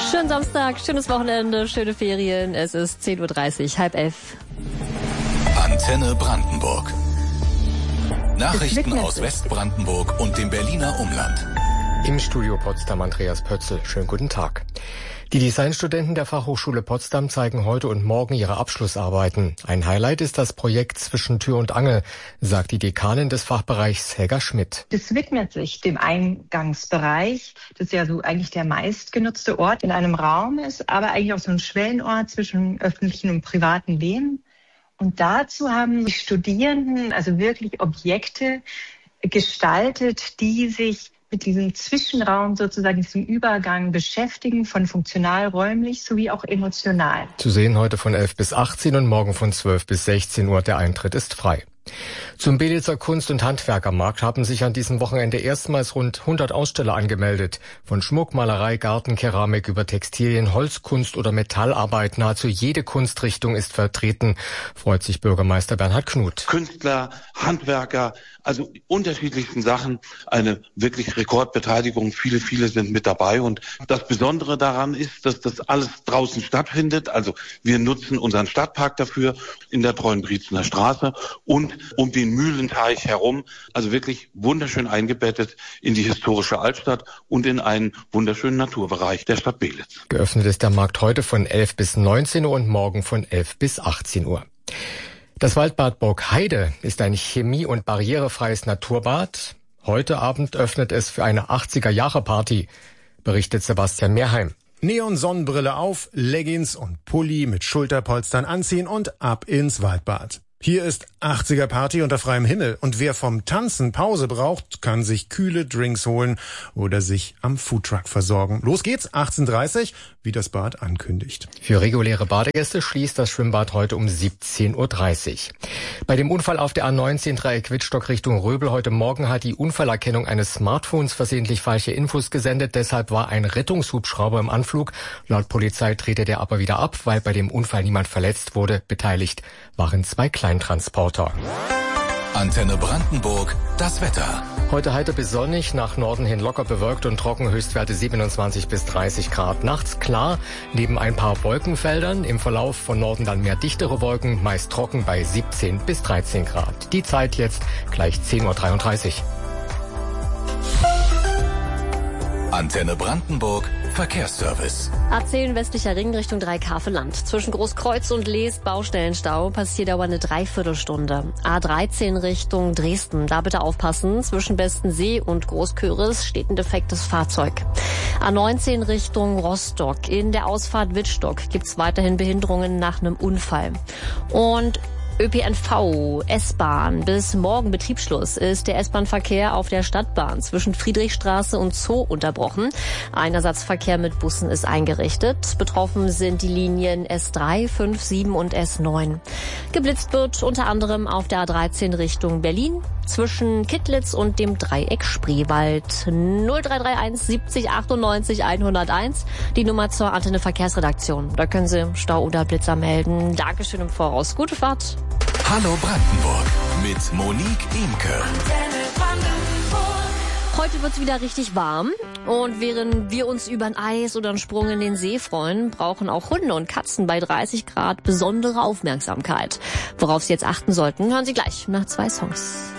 Schönen Samstag, schönes Wochenende, schöne Ferien. Es ist 10:30 Uhr, 10:30. Antenne Brandenburg. Nachrichten aus Westbrandenburg und dem Berliner Umland. Im Studio Potsdam Andreas Pötzl. Schönen guten Tag. Die Designstudenten der Fachhochschule Potsdam zeigen heute und morgen ihre Abschlussarbeiten. Ein Highlight ist das Projekt Zwischen Tür und Angel, sagt die Dekanin des Fachbereichs Helga Schmidt. Das widmet sich dem Eingangsbereich, das ja so eigentlich der meistgenutzte Ort in einem Raum ist, aber eigentlich auch so ein Schwellenort zwischen öffentlichen und privaten Leben. Und dazu haben die Studierenden also wirklich Objekte gestaltet, die sich mit diesem Zwischenraum, sozusagen diesem Übergang beschäftigen, von funktional, räumlich sowie auch emotional. Zu sehen heute von 11 bis 18 und morgen von 12 bis 16 Uhr. Der Eintritt ist frei. Zum Belitzer Kunst- und Handwerkermarkt haben sich an diesem Wochenende erstmals rund 100 Aussteller angemeldet. Von Schmuck, Malerei, Garten, Keramik über Textilien, Holzkunst oder Metallarbeit. Nahezu jede Kunstrichtung ist vertreten, freut sich Bürgermeister Bernhard Knuth. Künstler, Handwerker, also unterschiedlichsten Sachen. Eine wirklich Rekordbeteiligung. Viele sind mit dabei. Und das Besondere daran ist, dass das alles draußen stattfindet. Also wir nutzen unseren Stadtpark dafür in der Treuenbrietzner Straße und um den Mühlenteich herum, also wirklich wunderschön eingebettet in die historische Altstadt und in einen wunderschönen Naturbereich der Stadt Belitz. Geöffnet ist der Markt heute von 11 bis 19 Uhr und morgen von 11 bis 18 Uhr. Das Waldbad Burgheide ist ein chemie- und barrierefreies Naturbad. Heute Abend öffnet es für eine 80er-Jahre-Party, berichtet Sebastian Mehrheim. Neon-Sonnenbrille auf, Leggings und Pulli mit Schulterpolstern anziehen und ab ins Waldbad. Hier ist 80er Party unter freiem Himmel und wer vom Tanzen Pause braucht, kann sich kühle Drinks holen oder sich am Foodtruck versorgen. Los geht's, 18:30 Uhr, wie das Bad ankündigt. Für reguläre Badegäste schließt das Schwimmbad heute um 17:30 Uhr. Bei dem Unfall auf der A19 Dreieck Wittstock Richtung Röbel heute Morgen hat die Unfallerkennung eines Smartphones versehentlich falsche Infos gesendet. Deshalb war ein Rettungshubschrauber im Anflug. Laut Polizei drehte der aber wieder ab, weil bei dem Unfall niemand verletzt wurde. Beteiligt waren 2 Kleintransporter. Antenne Brandenburg, das Wetter. Heute heiter bis sonnig, nach Norden hin locker bewölkt und trocken, Höchstwerte 27 bis 30 Grad. Nachts klar, neben ein paar Wolkenfeldern, im Verlauf von Norden dann mehr dichtere Wolken, meist trocken bei 17 bis 13 Grad. Die Zeit jetzt gleich 10:33 Uhr. Antenne Brandenburg, Verkehrsservice. A10 westlicher Ring Richtung Dreikaveland. Zwischen Großkreuz und Leest Baustellenstau passiert aber eine Dreiviertelstunde. A13 Richtung Dresden. Da bitte aufpassen. Zwischen Bestensee und Großköris steht ein defektes Fahrzeug. A19 Richtung Rostock. In der Ausfahrt Wittstock gibt's weiterhin Behinderungen nach einem Unfall. Und ÖPNV, S-Bahn. Bis morgen Betriebsschluss ist der S-Bahn-Verkehr auf der Stadtbahn zwischen Friedrichstraße und Zoo unterbrochen. Ein Ersatzverkehr mit Bussen ist eingerichtet. Betroffen sind die Linien S3, 5, 7 und S9. Geblitzt wird unter anderem auf der A13 Richtung Berlin zwischen Kittlitz und dem Dreieck Spreewald. 0331 70 98 101, die Nummer zur Antenne Verkehrsredaktion. Da können Sie Stau oder Blitzer melden. Dankeschön im Voraus. Gute Fahrt. Hallo Brandenburg mit Monique Imke. Heute wird's wieder richtig warm und während wir uns über ein Eis oder einen Sprung in den See freuen, brauchen auch Hunde und Katzen bei 30 Grad besondere Aufmerksamkeit. Worauf Sie jetzt achten sollten, hören Sie gleich nach 2 Songs.